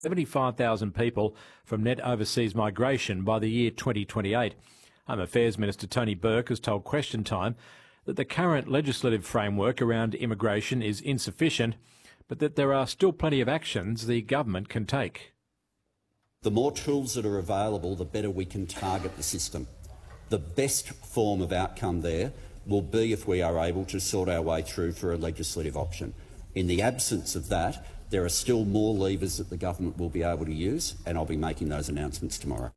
75,000 people from net overseas migration by the year 2028. Home Affairs Minister Tony Burke has told Question Time that the current legislative framework around immigration is insufficient, but that there are still plenty of actions the government can take. The more tools that are available, the better we can target the system. The best form of outcome there will be if we are able to sort our way through for a legislative option. In the absence of that, there are still more levers that the government will be able to use, and I'll be making those announcements tomorrow.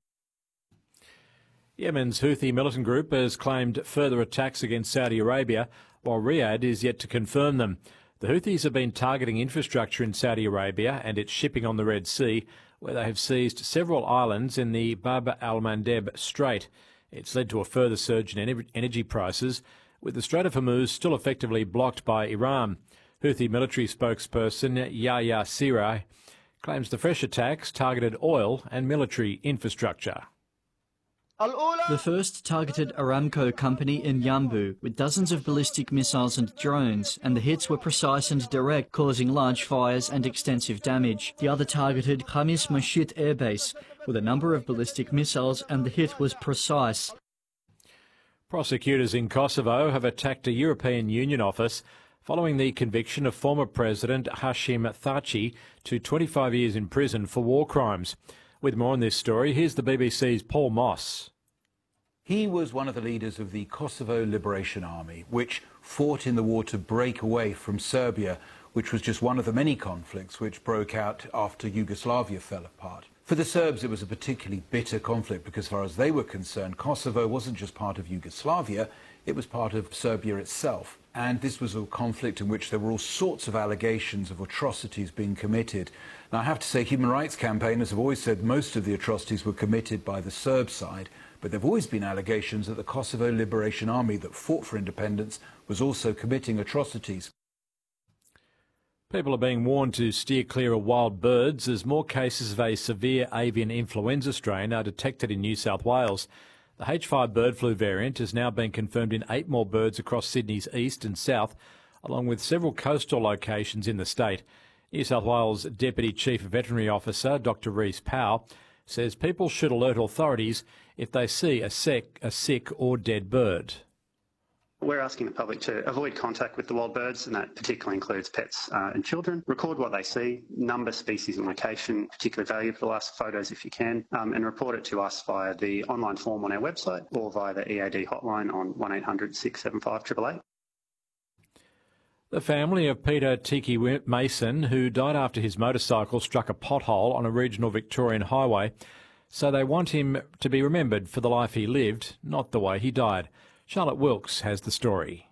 Yemen's Houthi militant group has claimed further attacks against Saudi Arabia, while Riyadh is yet to confirm them. The Houthis have been targeting infrastructure in Saudi Arabia and its shipping on the Red Sea, where they have seized several islands in the Bab al-Mandeb Strait. It's led to a further surge in energy prices, with the Strait of Hormuz still effectively blocked by Iran. Houthi military spokesperson Yahya Saree claims the fresh attacks targeted oil and military infrastructure. The first targeted Aramco company in Yanbu with dozens of ballistic missiles and drones, and the hits were precise and direct, causing large fires and extensive damage. The other targeted Khamis Mashit Air Base with a number of ballistic missiles, and the hit was precise. Prosecutors in Kosovo have attacked a European Union office following the conviction of former President Hashim Thaci to 25 years in prison for war crimes. With more on this story, here's the BBC's Paul Moss. He was one of the leaders of the Kosovo Liberation Army, which fought in the war to break away from Serbia, which was just one of the many conflicts which broke out after Yugoslavia fell apart. For the Serbs, it was a particularly bitter conflict because, as far as they were concerned, Kosovo wasn't just part of Yugoslavia, it was part of Serbia itself. And this was a conflict in which there were all sorts of allegations of atrocities being committed. Now, I have to say, human rights campaigners have always said most of the atrocities were committed by the Serb side, but there have always been allegations that the Kosovo Liberation Army that fought for independence was also committing atrocities. People are being warned to steer clear of wild birds as more cases of a severe avian influenza strain are detected in New South Wales. The H5 bird flu variant has now been confirmed in 8 more birds across Sydney's east and south, along with several coastal locations in the state. New South Wales Deputy Chief Veterinary Officer Dr Reece Powell says people should alert authorities if they see a sick or dead bird. We're asking the public to avoid contact with the wild birds, and that particularly includes pets and children. Record what they see, number, species and location, particularly valuable to us, photos if you can, and report it to us via the online form on our website or via the EAD hotline on 1800 675 888. The family of Peter Tiki Mason, who died after his motorcycle struck a pothole on a regional Victorian highway, so they want him to be remembered for the life he lived, not the way he died. Charlotte Wilkes has the story.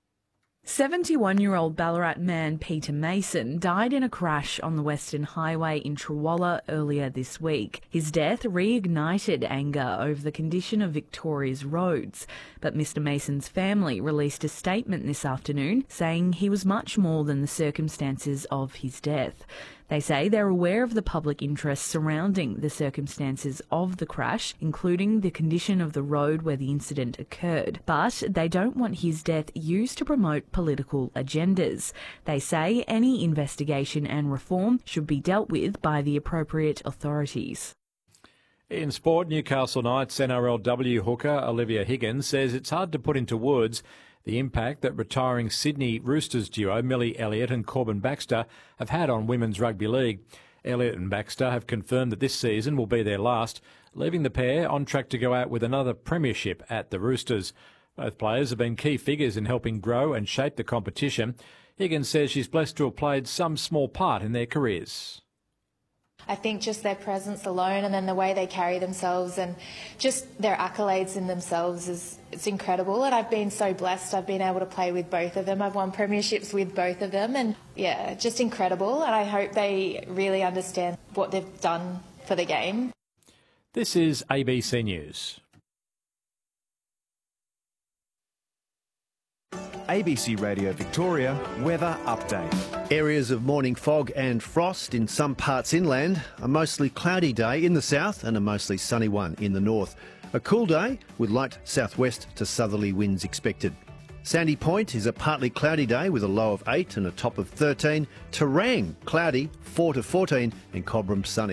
71-year-old Ballarat man Peter Mason died in a crash on the Western Highway in Trawalla earlier this week. His death reignited anger over the condition of Victoria's roads, but Mr Mason's family released a statement this afternoon saying he was much more than the circumstances of his death. They say they're aware of the public interest surrounding the circumstances of the crash, including the condition of the road where the incident occurred, but they don't want his death used to promote political agendas. They say any investigation and reform should be dealt with by the appropriate authorities. In sport, Newcastle Knights NRLW hooker Olivia Higgins says it's hard to put into words the impact that retiring Sydney Roosters duo Millie Elliott and Corbin Baxter have had on women's rugby league. Elliott and Baxter have confirmed that this season will be their last, leaving the pair on track to go out with another premiership at the Roosters. Both players have been key figures in helping grow and shape the competition. Higgins says she's blessed to have played some small part in their careers. I think just their presence alone and then the way they carry themselves and just their accolades in themselves it's incredible, and I've been so blessed. I've been able to play with both of them. I've won premierships with both of them, and yeah, just incredible, and I hope they really understand what they've done for the game. This is ABC News. ABC Radio Victoria weather update. Areas of morning fog and frost in some parts inland. A mostly cloudy day in the south and a mostly sunny one in the north. A cool day with light southwest to southerly winds expected. Sandy Point is a partly cloudy day with a low of 8 and a top of 13. Terang, cloudy, 4 to 14, and Cobram sunny.